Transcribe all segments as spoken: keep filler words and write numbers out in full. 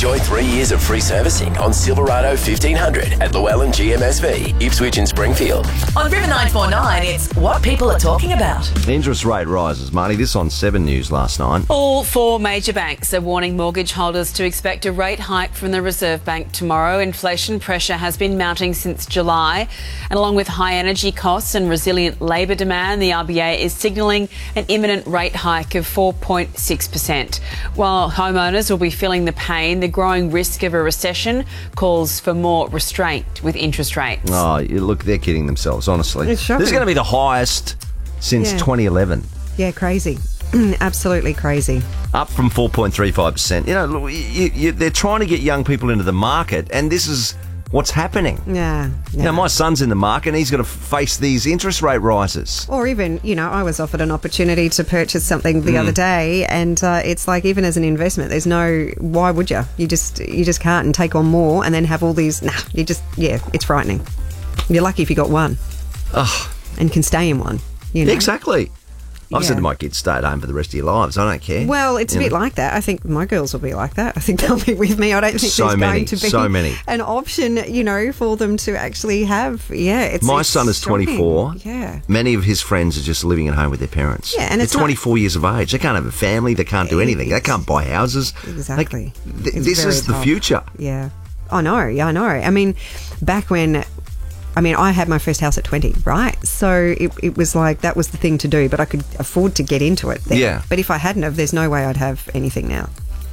Enjoy three years of free servicing on Silverado fifteen hundred at Llewellyn G M S V, Ipswich and Springfield. On River nine four nine, it's what people are talking about. Interest rate rises, Marty. This on Seven News last night. All four major banks are warning mortgage holders to expect a rate hike from the Reserve Bank tomorrow. Inflation pressure has been mounting since July, and along with high energy costs and resilient labour demand, the R B A is signalling an imminent rate hike of four point six percent. While homeowners will be feeling the pain, the growing risk of a recession calls for more restraint with interest rates. Oh, you look, they're kidding themselves, honestly. It's shocking. This is going to be the highest since Yeah. twenty eleven. Yeah, crazy. Absolutely crazy. Up from four point three five percent. You know, look, you, you, they're trying to get young people into the market, and this is what's happening. Yeah. You yeah. know, my son's in the market, and he's got to face these interest rate rises. Or even, you know, I was offered an opportunity to purchase something the Mm. other day, and uh, it's like, even as an investment, there's no, why would you? You just, you just can't, and take on more, and then have all these. Nah, you just, yeah, it's frightening. You're lucky if you got one, Ugh. and can stay in one. You know? Exactly. I've Yeah. said to my kids, stay at home for the rest of your lives. I don't care. Well, it's You a bit know. like that. I think my girls will be like that. I think they'll be with me. I don't think So there's many, going to be so many. an option, you know, for them to actually have. Yeah, it's My it's son is shocking. twenty-four. Yeah. Many of his friends are just living at home with their parents. Yeah, and they're it's not- twenty-four years of age. They can't have a family. They can't do anything. They It's- can't buy houses. Exactly. They- th- It's this very is the tough. future. Yeah. I know. Yeah, I know. I mean, back when, I mean, I had my first house at twenty, right? So it, it was like, that was the thing to do, but I could afford to get into it then. Yeah. But if I hadn't have, there's no way I'd have anything now.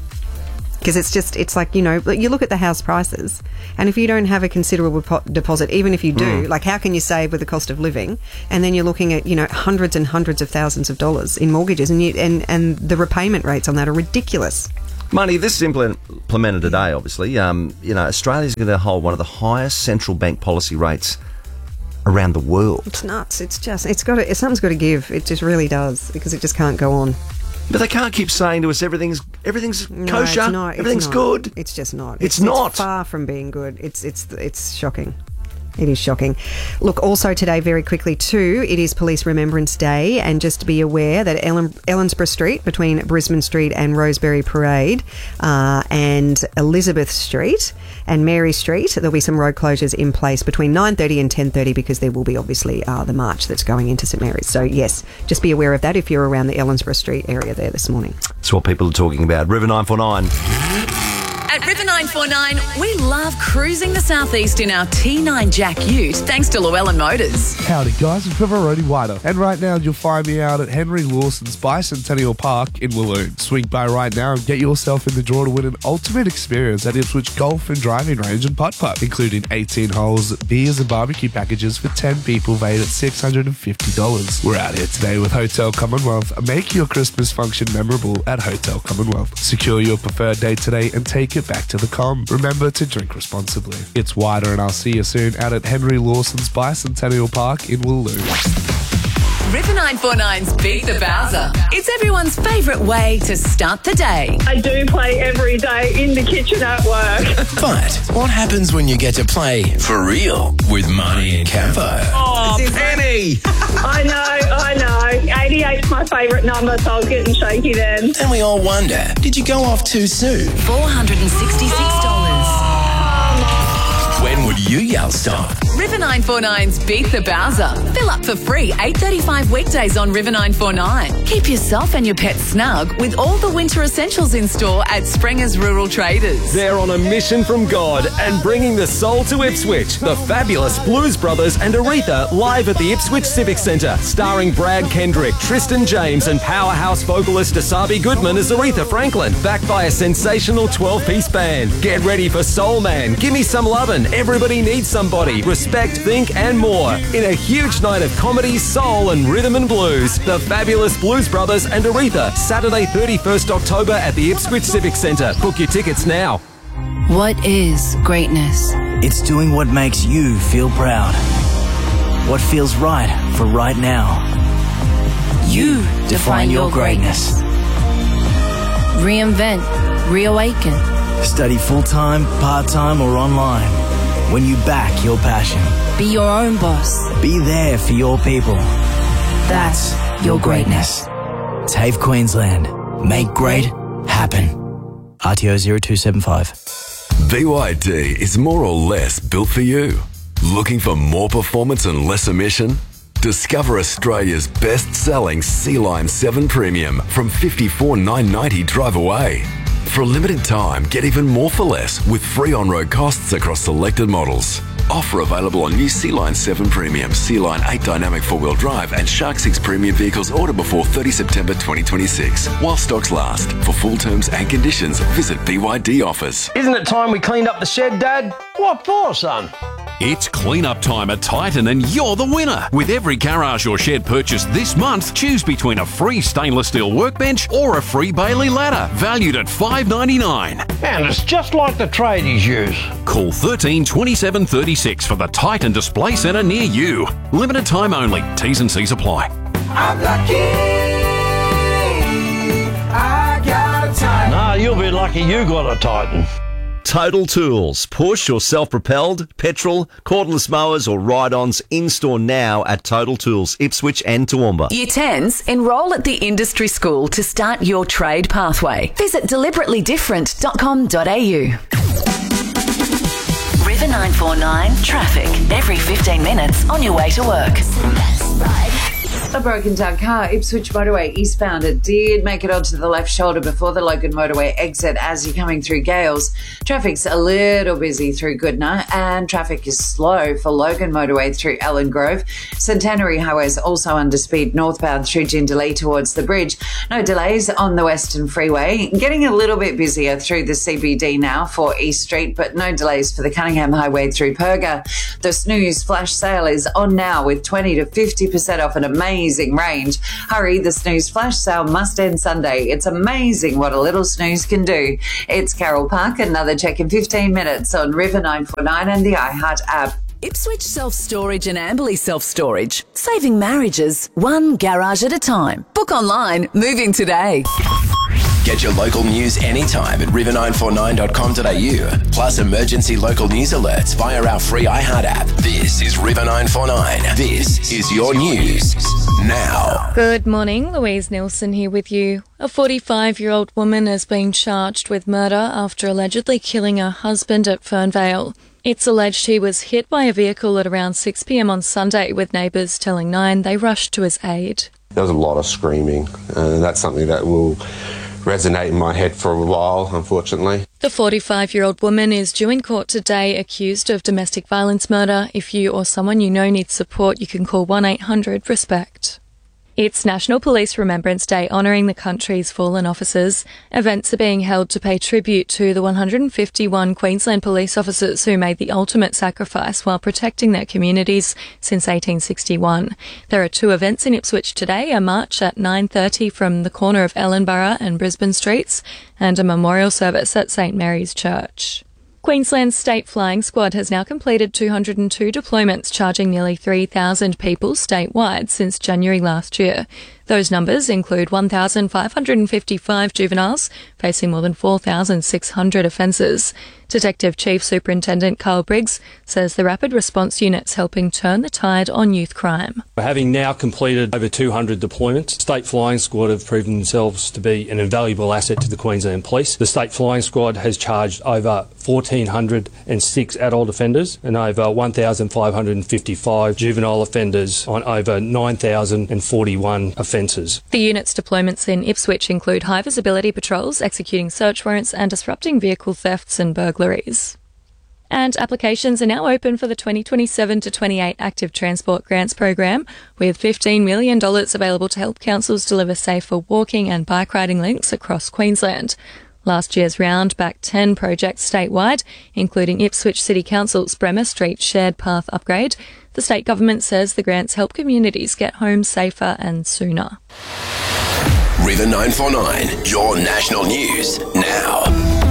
Because it's just, it's like, you know, you look at the house prices, and if you don't have a considerable po- deposit, even if you do, like, how can you save with the cost of living? And then you're looking at, you know, hundreds and hundreds of thousands of dollars in mortgages, and you, and, and the repayment rates on that are ridiculous. Money, this is implement- implemented today, obviously. Um, you know, Australia's going to hold one of the highest central bank policy rates around the world. It's nuts. It's just, it's got to, something's got to give. It just really does, because it just can't go on. But they can't keep saying to us everything's everything's No, kosher, it's not, it's everything's not. good. It's just not. It's not. It's far from being good. It's it's it's shocking. It is shocking. Look, also today, very quickly too, it is Police Remembrance Day, and just to be aware that Ellen, Ellensborough Street between Brisbane Street and Rosebery Parade, uh, and Elizabeth Street and Mary Street, there'll be some road closures in place between nine thirty and ten thirty, because there will be obviously uh, the march that's going into St Mary's. So yes, just be aware of that if you're around the Ellensborough Street area there this morning. That's what people are talking about. River nine four nine. At River nine four nine, we love cruising the southeast in our T nine Jack Ute, thanks to Llewellyn Motors. Howdy guys, it's Pavarotti Wider, and right now you'll find me out at Henry Lawson's Bicentennial Park in Walloon. Swing by right now and get yourself in the draw to win an ultimate experience at Ipswich Golf and Driving Range and Putt Putt, including eighteen holes, beers and barbecue packages for ten people valued at six hundred fifty dollars. We're out here today with Hotel Commonwealth. Make your Christmas function memorable at Hotel Commonwealth. Secure your preferred date today and take it back to the com. Remember to drink responsibly. It's Wider, and I'll see you soon out at Henry Lawson's Bicentennial Park in Walloon. River nine four nine's Beat the Bowser. It's everyone's favourite way to start the day. I do play every day in the kitchen at work. But what happens when you get to play for real with Marnie and Campo? Oh, Penny! I know, I know. eighty-eight's my favourite number, so I was getting shaky then. And we all wonder, did you go off too soon? four hundred sixty-six dollars. When would you yell stop? River nine four nine's Beat the Bowser. Fill up for free eight thirty-five weekdays on River nine four nine. Keep yourself and your pet snug with all the winter essentials in store at Springer's Rural Traders. They're on a mission from God and bringing the soul to Ipswich. The fabulous Blues Brothers and Aretha live at the Ipswich Civic Centre, starring Brad Kendrick, Tristan James and powerhouse vocalist Asabi Goodman as Aretha Franklin, backed by a sensational twelve-piece band. Get ready for Soul Man, Gimme Some Lovin', Everybody Needs Somebody, Respect, Think and more. In a huge night of comedy, soul and rhythm and blues. The fabulous Blues Brothers and Aretha, Saturday thirty-first October at the Ipswich Civic Centre. Book your tickets now. What is greatness? It's doing what makes you feel proud. What feels right for right now. You define your greatness. Reinvent, reawaken. Study full-time, part-time or online. When you back your passion. Be your own boss. Be there for your people. That's your greatness. TAFE Queensland. Make great happen. R T O zero two seven five. B Y D is more or less built for you. Looking for more performance and less emission? Discover Australia's best-selling Sea Line seven Premium from fifty-four thousand nine hundred ninety dollars drive away. For a limited time, get even more for less with free on-road costs across selected models. Offer available on new Sea Line seven Premium, Sea Line eight Dynamic four-wheel drive and Shark six Premium vehicles order before thirtieth September twenty twenty-six. While stocks last. For full terms and conditions, visit B Y D offers. Isn't it time we cleaned up the shed, Dad? What for, son? It's clean-up time at Titan and you're the winner. With every garage or shed purchased this month, choose between a free stainless steel workbench or a free Bailey ladder, valued at five dollars ninety-nine. And it's just like the tradies use. Call thirteen twenty-seven thirty-six for the Titan Display Centre near you. Limited time only. T's and C's apply. I'm lucky. I got a Titan. Nah, you'll be lucky you got a Titan. Total Tools. Push or self-propelled, petrol, cordless mowers or ride-ons in-store now at Total Tools, Ipswich and Toowoomba. Year tens, enrol at the industry school to start your trade pathway. Visit deliberately different dot com dot a u. River nine four nine traffic. Every fifteen minutes on your way to work. A broken down car, Ipswich motorway eastbound. It did make it onto the left shoulder before the Logan motorway exit as you're coming through Gales. Traffic's a little busy through Goodna and traffic is slow for Logan motorway through Ellen Grove. Centenary Highway is also under speed northbound through Jindalee towards the bridge. No delays on the Western Freeway. Getting a little bit busier through the C B D now for East Street, but no delays for the Cunningham Highway through Perga. The Snooze flash sale is on now with twenty to fifty percent off an amazing range. Hurry, the Snooze flash sale must end Sunday. It's amazing what a little snooze can do. It's Carol Park. Another check in fifteen minutes on River nine four nine and the iHeart app. Ipswich Self-Storage and Amberley Self-Storage. Saving marriages, one garage at a time. Book online, moving today. Get your local news anytime at river nine four nine dot com dot a u. Plus emergency local news alerts via our free iHeart app. This is River nine four nine. This is your news now. Good morning, Louise Nielsen here with you. A forty-five-year-old woman has been charged with murder after allegedly killing her husband at Fernvale. It's alleged he was hit by a vehicle at around six p m on Sunday, with neighbours telling Nine they rushed to his aid. There was a lot of screaming, and that's something that will resonate in my head for a while, unfortunately. The forty-five-year-old woman is due in court today accused of domestic violence murder. If you or someone you know needs support, you can call one eight hundred RESPECT. It's National Police Remembrance Day, honouring the country's fallen officers. Events are being held to pay tribute to the one hundred fifty-one Queensland police officers who made the ultimate sacrifice while protecting their communities since eighteen sixty-one. There are two events in Ipswich today, a march at nine thirty from the corner of Ellenborough and Brisbane Streets, and a memorial service at St Mary's Church. Queensland's State Flying Squad has now completed two hundred two deployments, charging nearly three thousand people statewide since January last year. Those numbers include one thousand five hundred fifty-five juveniles facing more than four thousand six hundred offences. Detective Chief Superintendent Carl Briggs says the Rapid Response Unit's helping turn the tide on youth crime. Having now completed over two hundred deployments, State Flying Squad have proven themselves to be an invaluable asset to the Queensland Police. The State Flying Squad has charged over one thousand four hundred six adult offenders and over one thousand five hundred fifty-five juvenile offenders on over nine thousand forty-one offences. The unit's deployments in Ipswich include high visibility patrols, executing search warrants and disrupting vehicle thefts and burglaries. And applications are now open for the twenty twenty-seven to twenty-eight Active Transport Grants program, with fifteen million dollars available to help councils deliver safer walking and bike riding links across Queensland. Last year's round backed ten projects statewide, including Ipswich City Council's Bremer Street Shared Path upgrade. The state government says the grants help communities get home safer and sooner. River nine four nine, your national news now.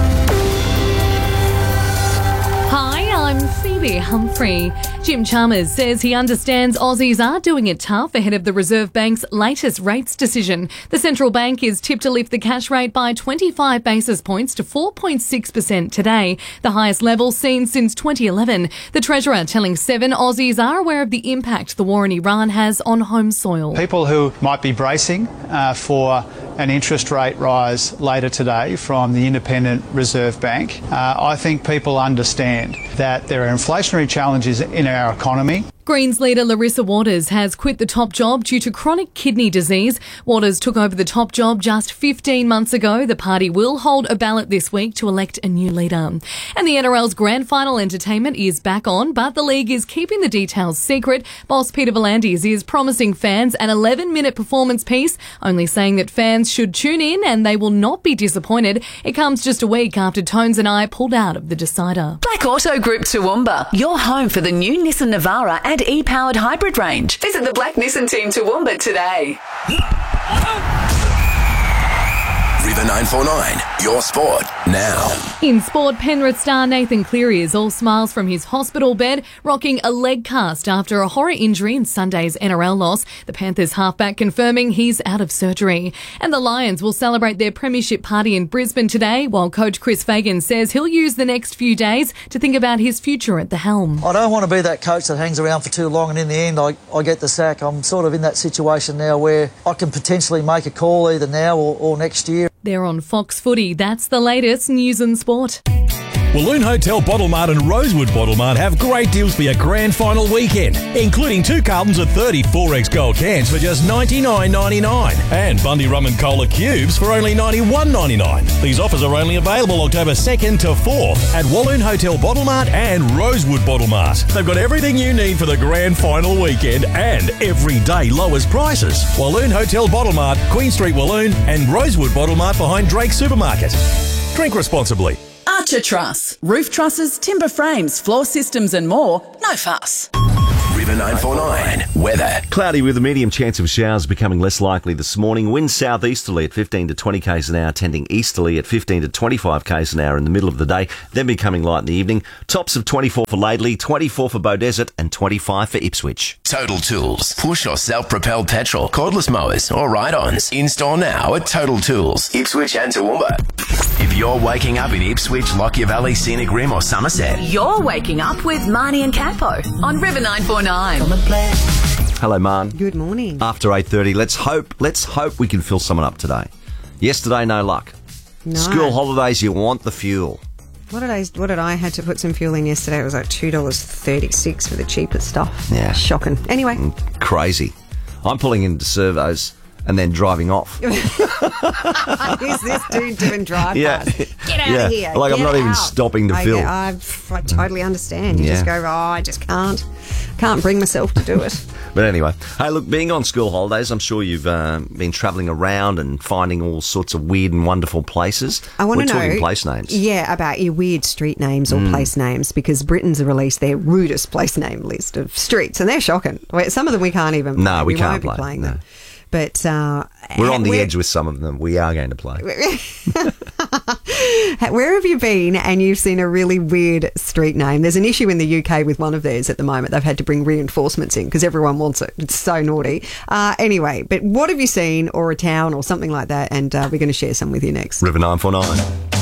Hi, I'm Phoebe Humphrey. Jim Chalmers says he understands Aussies are doing it tough ahead of the Reserve Bank's latest rates decision. The central bank is tipped to lift the cash rate by twenty-five basis points to four point six percent today, the highest level seen since twenty eleven. The Treasurer telling Seven Aussies are aware of the impact the war in Iran has on home soil. People who might be bracing uh, for an interest rate rise later today from the Independent Reserve Bank, uh, I think people understand that there are inflationary challenges in our economy. Greens leader Larissa Waters has quit the top job due to chronic kidney disease. Waters took over the top job just fifteen months ago. The party will hold a ballot this week to elect a new leader. And the N R L's grand final entertainment is back on, but the league is keeping the details secret. Boss Peter V'landys is promising fans an eleven-minute performance piece, only saying that fans should tune in and they will not be disappointed. It comes just a week after Tones and I pulled out of the decider. Black Auto Group Toowoomba, your home for the new Nissan Navara and e-powered hybrid range. Visit the Black Nissan team Toowoomba today. River nine four nine, your sport now. In sport, Penrith star Nathan Cleary is all smiles from his hospital bed, rocking a leg cast after a horror injury in Sunday's N R L loss. The Panthers halfback confirming he's out of surgery. And the Lions will celebrate their premiership party in Brisbane today, while coach Chris Fagan says he'll use the next few days to think about his future at the helm. I don't want to be that coach that hangs around for too long and in the end I, I get the sack. I'm sort of in that situation now where I can potentially make a call either now or, or next year. They're on Fox Footy. That's the latest news and sport. Walloon Hotel Bottle Mart and Rosewood Bottle Mart have great deals for your grand final weekend, including two cartons of thirty four X Gold cans for just ninety-nine ninety-nine and Bundy Rum and Cola cubes for only ninety-one ninety-nine. These offers are only available October second to fourth at Walloon Hotel Bottle Mart and Rosewood Bottle Mart. They've got everything you need for the grand final weekend and everyday lowest prices. Walloon Hotel Bottle Mart, Queen Street Walloon and Rosewood Bottle Mart behind Drake Supermarket. Drink responsibly. Archer Truss. Roof trusses, timber frames, floor systems and more. No fuss. River nine four nine, weather. Cloudy with a medium chance of showers becoming less likely this morning. Winds southeasterly at fifteen to twenty k's an hour, tending easterly at fifteen to twenty-five k's an hour in the middle of the day, then becoming light in the evening. Tops of twenty-four for Laidley, twenty-four for Beaudesert and twenty-five for Ipswich. Total Tools. Push or self-propelled petrol, cordless mowers or ride-ons. In-store now at Total Tools, Ipswich and Toowoomba. If you're waking up in Ipswich, Lockyer Valley, Scenic Rim or Somerset, You're waking up with Marnie and Capo on River nine four nine. Hello, Man. Good morning. After eight thirty, let's hope, let's hope we can fill someone up today. Yesterday, no luck. No. School holidays, you want the fuel. What did I? What did I had to put some fuel in yesterday? It was like two dollars thirty-six for the cheapest stuff. Yeah, shocking. Anyway, crazy. I'm pulling into servos and then driving off. Who's this dude doing drive Yeah. past? Get out Yeah. of here. Like, I'm Get not even out. stopping to I, fill. get- I, I totally understand. You Yeah. just go, oh, I just can't, can't bring myself to do it. But anyway, hey, look, being on school holidays, I'm sure you've uh, been travelling around and finding all sorts of weird and wonderful places. I want We're to know, talking place names. Yeah, about your weird street names or Mm. place names, because Britain's released their rudest place name list of streets, and they're shocking. Wait, some of them we can't even. No, play. we can't won't be play, playing no. them. But uh, We're on the where- edge with some of them. We are going to play. Where have you been and you've seen a really weird street name? There's an issue in the U K with one of theirs at the moment. They've had to bring reinforcements in because everyone wants it. It's so naughty. Uh, anyway, but what have you seen, or a town or something like that? And uh, we're going to share some with you next. River nine four nine.